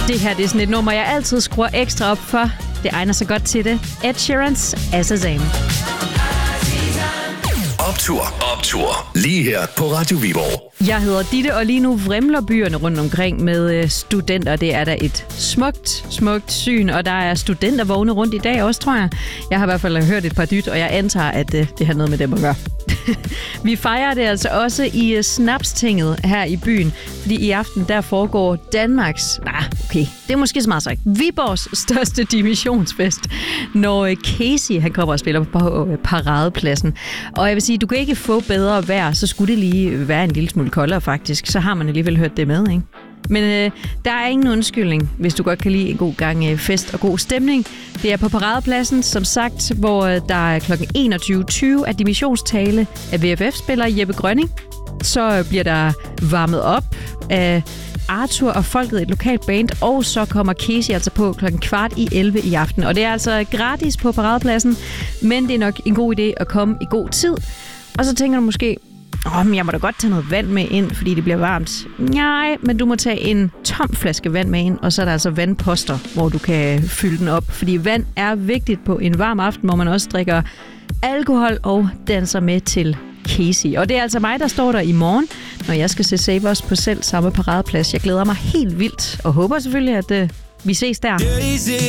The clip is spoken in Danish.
Det her det er sådan et nummer, jeg altid skruer ekstra op for. Det egner sig godt til det. Ed Sheeran's Azazam. Optur. Lige her på Radio Viborg. Jeg hedder Ditte, og lige nu vrimler byerne rundt omkring med studenter. Det er da et smukt syn, og der er studentervogne rundt i dag også, tror jeg. Jeg har i hvert fald hørt et par dyt, og jeg antager, at det har noget med dem at gøre. Vi fejrer det altså også i Snapstinget her i byen, fordi i aften der foregår Danmarks, det er måske så meget sagt, Viborgs største divisionsfest, når Casey han kommer og spiller på Paradepladsen. Og jeg vil sige, du kan ikke få bedre vejr, så skulle det lige være en lille smule koldere faktisk, så har man alligevel hørt det med, ikke? Men der er ingen undskyldning, hvis du godt kan lide en god gang fest og god stemning. Det er på Paradepladsen, som sagt, hvor der er kl. 21.20 af dimissionstale af VFF-spiller Jeppe Grønning. Så bliver der varmet op af Arthur og Folket, et lokalt band, og så kommer Casey altså på kl. 10:15 i aften. Og det er altså gratis på Paradepladsen, men det er nok en god idé at komme i god tid. Og så tænker du måske, men jeg må da godt tage noget vand med ind, fordi det bliver varmt. Nej, men du må tage en tom flaske vand med ind, og så er der altså vandposter, hvor du kan fylde den op. Fordi vand er vigtigt på en varm aften, hvor man også drikker alkohol og danser med til Casey. Og det er altså mig, der står der i morgen, når jeg skal se Save Us på selv samme Paradeplads. Jeg glæder mig helt vildt, og håber selvfølgelig, at vi ses der.